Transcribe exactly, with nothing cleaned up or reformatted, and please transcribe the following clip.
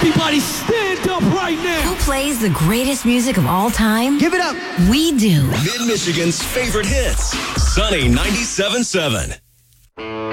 Everybody stand up right now. Who plays the greatest music of all time? Give it up. We do. Mid-Michigan's favorite hits. Sunny ninety-seven point seven.